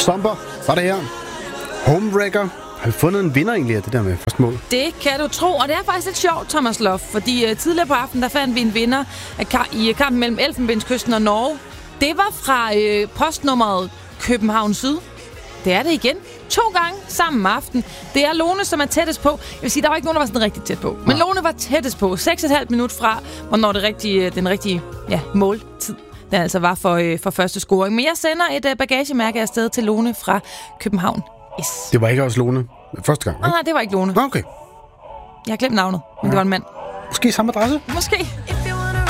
Stomper, var det her. Homewrecker. Har vi fundet en vinder egentlig af det der med første mål? Det kan du tro, og det er faktisk lidt sjovt, Thomas Loff, fordi tidligere på aftenen, der fandt vi en vinder i kampen mellem Elfenbenskysten og Norge. Det var fra postnummeret København Syd. Det er det igen. 2 gange samme aften. Det er Lone, som er tættest på. Jeg vil sige, der var ikke nogen, der var sådan rigtig tæt på. Men Lone var tættest på. 6,5 minut fra, hvornår den rigtige måltid, den altså var for første scoring. Men jeg sender et bagagemærke afsted til Lone fra København. Yes. Det var ikke også Lone første gang, ikke? Nej, det var ikke Lone. Okay. Jeg har glemt navnet, men det var en mand. Måske samme adresse? Måske.